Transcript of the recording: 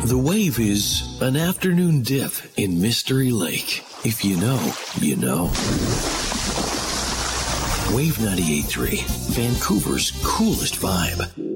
The Wave is an afternoon dip in Mystery Lake. If you know, you know. Wave 98.3, Vancouver's coolest vibe.